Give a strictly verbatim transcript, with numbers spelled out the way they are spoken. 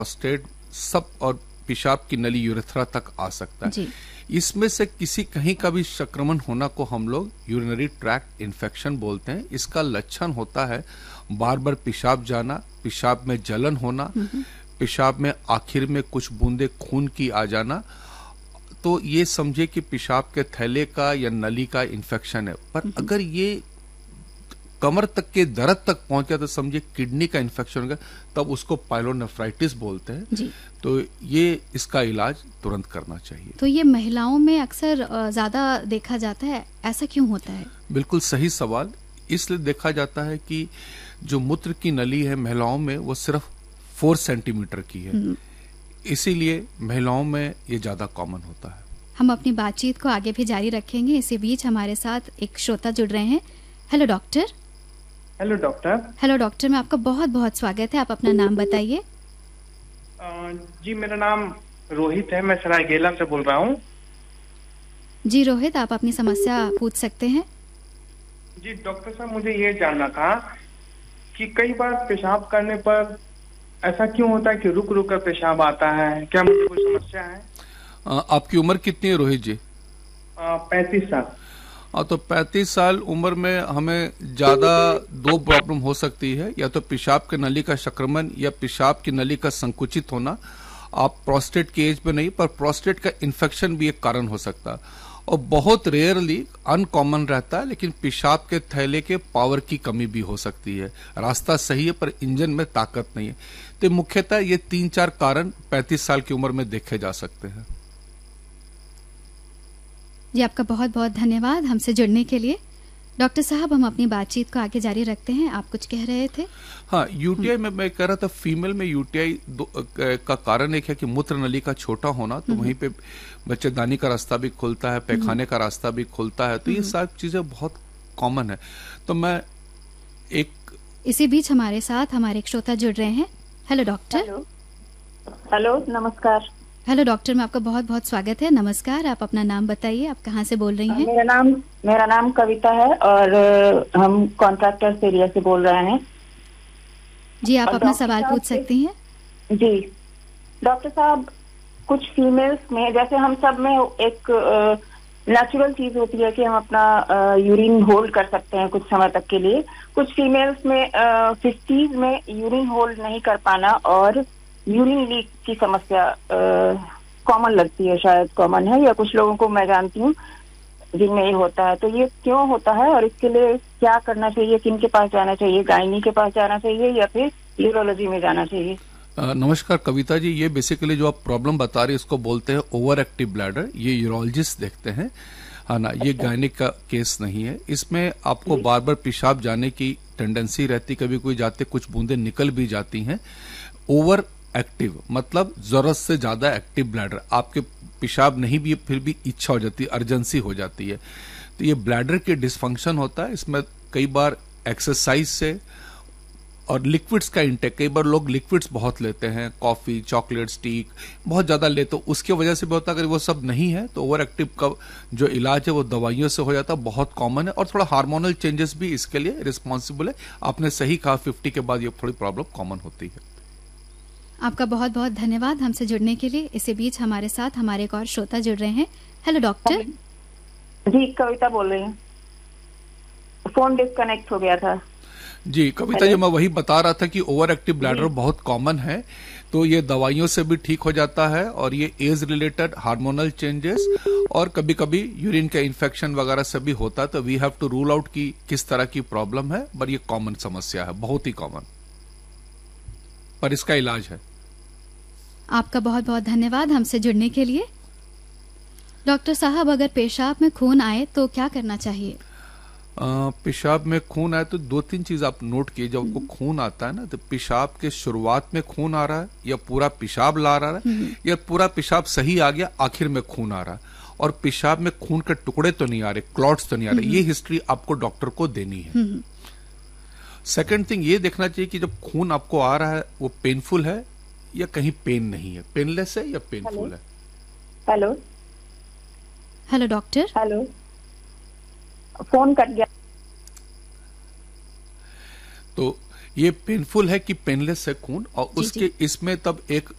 Prostate सब और पेशाब की नली यूरेथ्रा तक आ सकता है। इसमें से किसी कहीं का भी संक्रमण होना को हम लोग यूरिनरी ट्रैक्ट इन्फेक्शन बोलते हैं। इसका लक्षण होता है बार बार पेशाब जाना, पेशाब में जलन होना, पेशाब में आखिर में कुछ बूंदे खून की आ जाना। तो ये समझे कि पेशाब के थैले का या नली का इन्फेक्शन है। पर अगर ये कमर तक के दर्द तक पहुंच गया तो समझे किडनी का इन्फेक्शन हो गया, तब उसको पाइलोनेफ्राइटिस बोलते हैं जी। तो ये इसका इलाज तुरंत करना चाहिए। तो ये महिलाओं में अक्सर ज्यादा देखा जाता है, ऐसा क्यों होता है? बिल्कुल सही सवाल। इसलिए देखा जाता है कि जो मूत्र की नली है महिलाओं में वो सिर्फ फोर सेंटीमीटर की है, इसीलिए महिलाओं में ये ज्यादा कॉमन होता है। हम अपनी बातचीत को आगे भी जारी रखेंगे। इसी बीच हमारे साथ एक श्रोता जुड़ रहे हैं। Hello doctor. Hello doctor. Hello doctor, मैं आपका बहुत बहुत स्वागत है। आप अपना नाम बताइए। जी मेरा नाम रोहित है, मैं सरायकेला से बोल रहा हूँ। जी रोहित, आप अपनी समस्या पूछ सकते हैं। जी डॉक्टर साहब, मुझे ये जानना था कि कई बार पेशाब करने पर ऐसा क्यों होता है कि रुक रुक कर पेशाब आता है, क्या मुझे कोई समस्या है? आ, आपकी उम्र कितनी है रोहित जी? पैंतीस साल। हाँ, तो पैंतीस साल उम्र में हमें ज्यादा दो प्रॉब्लम हो सकती है, या तो पेशाब की नली का संक्रमण या पेशाब की नली का संकुचित होना। आप प्रोस्टेट की एज में नहीं, पर प्रोस्टेट का इन्फेक्शन भी एक कारण हो सकता है। और बहुत रेयरली अनकॉमन रहता है, लेकिन पेशाब के थैले के पावर की कमी भी हो सकती है। रास्ता सही है पर इंजन में ताकत नहीं है। तो मुख्यतः ये तीन चार कारण पैंतीस साल की उम्र में देखे जा सकते हैं। जी आपका बहुत बहुत धन्यवाद हमसे जुड़ने के लिए। डॉक्टर साहब, हम अपनी बातचीत को आगे जारी रखते हैं। आप कुछ कह रहे थे? हाँ, यूटीआई में मैं कह रहा था, फीमेल में यूटीआई का कारण एक है कि मूत्र नली का छोटा होना, तो वहीं पे बच्चेदानी का रास्ता भी खुलता है, पैखाने का रास्ता भी खुलता है। तो ये सब चीजें बहुत कॉमन है। तो मैं एक इसी बीच हमारे साथ हमारे एक श्रोता जुड़ रहे हैं। Hello doctor. हेलो, नमस्कार। हेलो डॉक्टर, में आपका बहुत बहुत स्वागत है। नमस्कार, आप अपना नाम बताइए, आप कहाँ से बोल रही हैं? मेरा नाम मेरा नाम कविता है और हम कॉन्ट्रैक्टर्स एरिया से बोल रहे हैं। जी, आप अपना सवाल पूछ सकती हैं। जी डॉक्टर साहब, कुछ फीमेल्स में, जैसे हम सब में एक नेचुरल चीज होती है कि हम अपना यूरिन होल्ड कर सकते हैं कुछ समय तक के लिए। कुछ फीमेल्स में फिफ्टीज में यूरिन होल्ड नहीं कर पाना और यूरिन लीक की समस्या कॉमन लगती है, शायद कॉमन है, या कुछ लोगों को मैं जानती हूँ जिनमें ये होता है। तो ये क्यों होता है और इसके लिए क्या करना चाहिए? किन के पास जाना चाहिए? गायनी के पास जाना चाहिए या फिर यूरोलॉजी में जाना चाहिए? आ, नमस्कार कविता जी, ये बेसिकली जो आप प्रॉब्लम बता रही है इसको बोलते हैं ओवर एक्टिव ब्लैडर। ये यूरोलॉजिस्ट देखते हैं, है ना। ये गायनिक का केस नहीं है। इसमें आपको बार बार पेशाब जाने की टेंडेंसी रहती, कभी कोई जाते कुछ बूंदे निकल भी जाती हैं। ओवर एक्टिव मतलब जरूरत से ज्यादा एक्टिव ब्लैडर, आपके पेशाब नहीं भी फिर भी इच्छा हो जाती है, अर्जेंसी हो जाती है। तो ये ब्लैडर के डिसफंक्शन होता है। इसमें कई बार एक्सरसाइज से और लिक्विड्स का इंटेक, कई बार लोग लिक्विड्स बहुत लेते हैं, कॉफी, चॉकलेट्स, टी बहुत ज्यादा ले, तो उसकी वजह से भी होता है। अगर वो सब नहीं है तो ओवर एक्टिव का जो इलाज है वो दवाइयों से हो जाता है, बहुत कॉमन है। और थोड़ा हार्मोनल चेंजेस भी इसके लिए रिस्पॉन्सिबल है। आपने सही कहा, फिफ्टी के बाद ये थोड़ी प्रॉब्लम कॉमन होती है। आपका बहुत बहुत धन्यवाद हमसे जुड़ने के लिए। इसी बीच हमारे साथ हमारे एक और श्रोता जुड़ रहे हैं। Hello doctor. जी कविता बोल रही हूँ, फोन डिस्कनेक्ट हो गया था। जी कविता जी, मैं वही बता रहा था कि ओवर एक्टिव ब्लैडर बहुत कॉमन है। तो ये दवाइयों से भी ठीक हो जाता है और ये एज रिलेटेड हार्मोनल चेंजेस और कभी कभी यूरिन का इन्फेक्शन वगैरह से भी होता है। तो we have to rule out की किस तरह की प्रॉब्लम है, पर ये कॉमन समस्या है, बहुत ही कॉमन, पर इसका इलाज है। आपका बहुत बहुत धन्यवाद हमसे जुड़ने के लिए। डॉक्टर साहब, अगर पेशाब में खून आए तो क्या करना चाहिए? पेशाब में खून आए तो दो तीन चीज आप नोट कीजिए। जब आपको खून आता है ना, तो पेशाब के शुरुआत में खून आ रहा है या पूरा पेशाब ला रहा है या पूरा पेशाब सही आ गया आखिर में खून आ रहा है, और पेशाब में खून के टुकड़े तो नहीं आ रहे, क्लॉट्स तो नहीं आ रहे। ये हिस्ट्री आपको डॉक्टर को देनी है। सेकेंड थिंग ये देखना चाहिए कि जब खून आपको आ रहा है वो पेनफुल है या कहीं पेन नहीं है, पेनलेस है या पेनफुल है। Hello hello doctor. Hello, phone cut गया। तो ये पेनफुल है कि पेनलेस है खून, और जी, उसके जी। इसमें तब एक